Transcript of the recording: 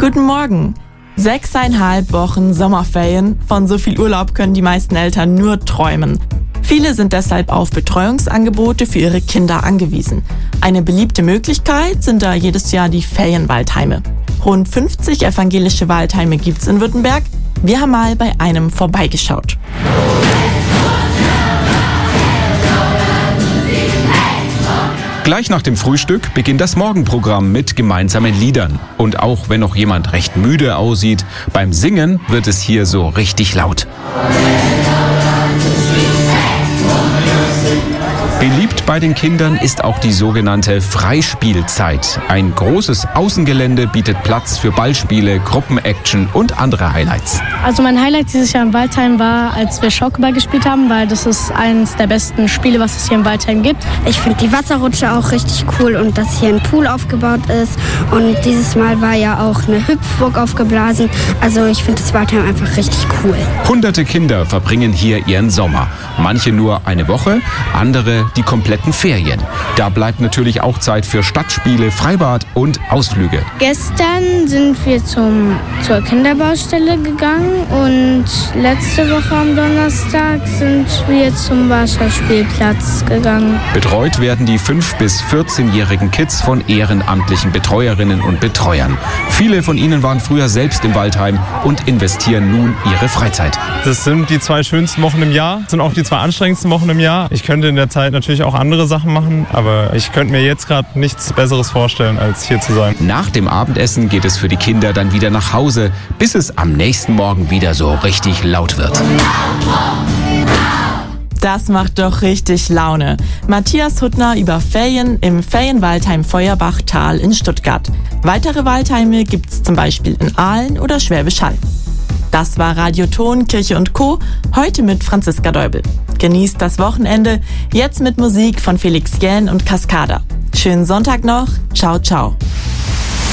Guten Morgen. 6,5 Wochen Sommerferien. Von so viel Urlaub können die meisten Eltern nur träumen. Viele sind deshalb auf Betreuungsangebote für ihre Kinder angewiesen. Eine beliebte Möglichkeit sind da jedes Jahr die Ferienwaldheime. Rund 50 evangelische Waldheime gibt's in Württemberg. Wir haben mal bei einem vorbeigeschaut. Gleich nach dem Frühstück beginnt das Morgenprogramm mit gemeinsamen Liedern. Und auch wenn noch jemand recht müde aussieht, beim Singen wird es hier so richtig laut. Beliebt bei den Kindern ist auch die sogenannte Freispielzeit. Ein großes Außengelände bietet Platz für Ballspiele, Gruppenaction und andere Highlights. Also mein Highlight dieses Jahr im Waldheim war, als wir Schaukelball gespielt haben, weil das ist eines der besten Spiele, was es hier im Waldheim gibt. Ich finde die Wasserrutsche auch richtig cool und dass hier ein Pool aufgebaut ist. Und dieses Mal war ja auch eine Hüpfburg aufgeblasen. Also ich finde das Waldheim einfach richtig cool. Hunderte Kinder verbringen hier ihren Sommer. Manche nur eine Woche, andere die kompletten Ferien. Da bleibt natürlich auch Zeit für Stadtspiele, Freibad und Ausflüge. Gestern sind wir zur Kinderbaustelle gegangen und letzte Woche am Donnerstag sind wir zum Wasserspielplatz gegangen. Betreut werden die 5- bis 14-jährigen Kids von ehrenamtlichen Betreuerinnen und Betreuern. Viele von ihnen waren früher selbst im Waldheim und investieren nun ihre Freizeit. Das sind die 2 schönsten Wochen im Jahr, das sind auch die 2 anstrengendsten Wochen im Jahr. Ich könnte in der Zeit natürlich auch andere Sachen machen, aber ich könnte mir jetzt gerade nichts Besseres vorstellen, als hier zu sein. Nach dem Abendessen geht es für die Kinder dann wieder nach Hause, bis es am nächsten Morgen wieder so richtig laut wird. Das macht doch richtig Laune. Matthias Huttner über Ferien im Ferienwaldheim Feuerbachtal in Stuttgart. Weitere Waldheime gibt's zum Beispiel in Aalen oder Schwäbisch Hall. Das war Radio Ton, Kirche & Co. Heute mit Franziska Deubel. Genießt das Wochenende, jetzt mit Musik von Felix Jähn und Cascada. Schönen Sonntag noch. Ciao, ciao.